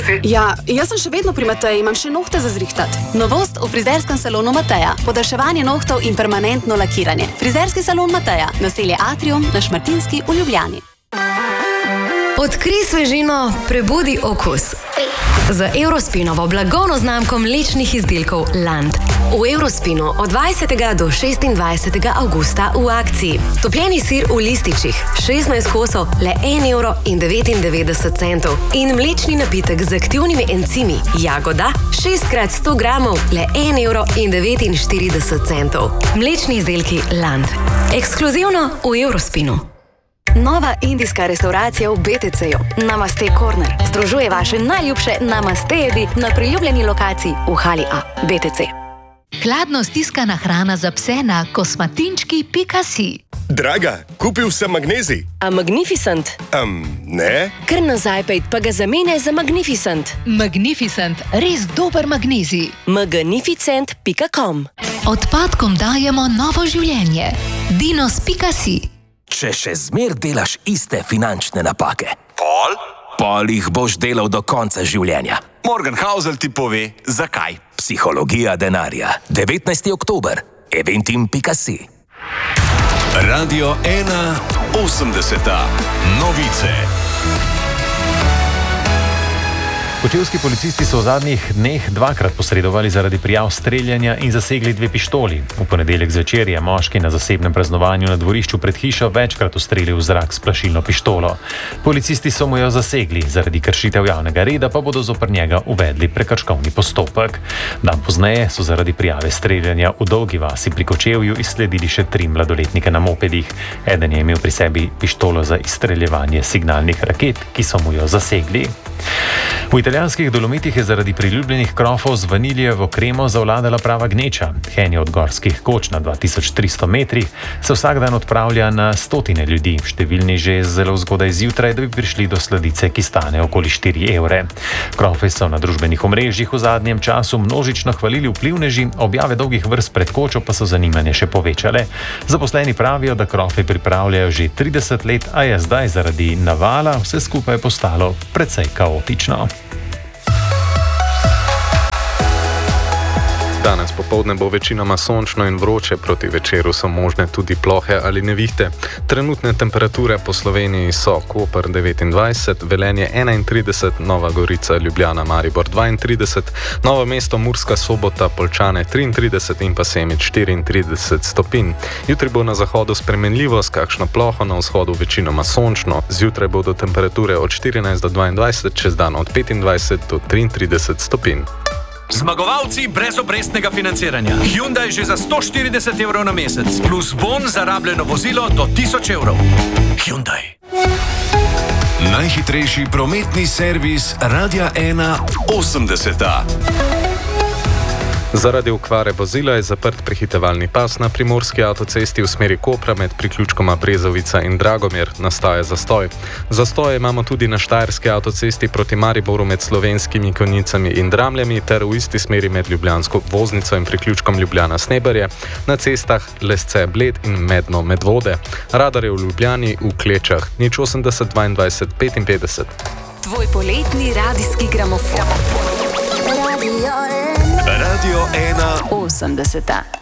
si? Ja, jaz sem še vedno pri Mateji, imam še nohte za zrihtat. Novost v frizerskem salonu Mateja. Podaljševanje nohtov in permanentno lakiranje. Frizerski salon Mateja. Naselje Atrium na Šmartinski v Ljubljani. Odkrij svežino, prebudi okus. Z Eurospinovo blagovno znamko mlečnih izdelkov Land. V Eurospinu od 20. do 26. avgusta v akciji. Topljeni sir v lističih, 16 kosov, le 1,99 €. In mlečni napitek z aktivnimi encimi, jagoda, 6x100 gramov, le 1,49 €. Mlečni izdelki Land. Ekskluzivno v Eurospinu. Nova indijska restauracija v BTC-ju. Namaste Corner. Združuje vaše najljubše namaste jedi na priljubljeni lokaciji v Hali A. BTC. Hladno stiskana hrana za pse na kosmatinčki.si. Draga, kupil sem magnezij. A Magnificent? Ne. Kar nazaj pejt, pa ga zamene za Magnificent. Magnificent, res dober magnezij. Magnificent.com. Odpadkom dajemo novo življenje. Dinos.si. Če še zmer delaš iste finančne napake, Pol jih boš delal do konca življenja. Morgenhausel ti pove, zakaj. Psihologija denarja. 19. oktober. Eventim.si. Radio 1 80. Novice. Kočevski policisti so v zadnjih dneh dvakrat posredovali zaradi prijav streljanja in zasegli 2 pištoli. V ponedeljek zvečer je moški na zasebnem praznovanju na dvorišču pred hišo večkrat ustrelil v zrak s plašilno pištolo. Policisti so mu jo zasegli, zaradi kršitev javnega reda pa bodo zoper njega uvedli prekrškovni postopek. Dan pozneje so zaradi prijave streljanja v Dolgi vasi pri Kočevju izsledili še 3 mladoletnike na mopedih. Eden je imel pri sebi pištolo za izstreljevanje signalnih raket, ki so mu jo zasegli. V italijanskih Dolomitih je zaradi priljubljenih krofov z vaniljevo kremo zavladala prava gneča. Henja od gorskih koč na 2300 metrih se vsak dan odpravlja na stotine ljudi, številni že zelo zgodaj zjutraj, da bi prišli do sladice, ki stane okoli 4 €. Krofe so na družbenih omrežjih v zadnjem času množično hvalili vplivneži, objave dolgih vrst pred kočo pa so zanimanje še povečale. Zaposleni pravijo, da krofe pripravljajo že 30 let, a je zdaj zaradi navala vse skupaj postalo precej kaotično. Danes popoldne bo večinoma sončno in vroče, proti večeru so možne tudi plohe ali nevihte. Trenutne temperature po Sloveniji so Koper 29, Velenje 31, Nova Gorica, Ljubljana, Maribor 32, Novo mesto, Murska Sobota, Poljčane 33 in pa Semič 34 stopinj. Jutri bo na zahodu spremenljivo, s kakšno ploho, na vzhodu večinoma sončno. Zjutraj bodo temperature od 14 do 22, čez dan od 25 do 33 stopinj. Zmagovalci brezobrestnega financiranja. Hyundai že za 140 € na mesec, plus bon za rabljeno vozilo do 1000 €. Hyundai. Najhitrejši prometni servis Radia 1 80. Zaradi okvare vozila je zaprt prehitevalni pas na primorski avtocesti v smeri Kopra med priključkoma Brezovica in Dragomir. Nastaja zastoj. Zastoje imamo tudi na štajerski avtocesti proti Mariboru med Slovenskimi Konjicami in Dramljami ter v isti smeri med ljubljansko obvoznico in priključkom Ljubljana-Sneberje, na cestah Lesce Bled in Medno Medvode. Radar je v Ljubljani v Klečah 080 22 55. Tvoj poletni radijski gramofon. Radio 1 80.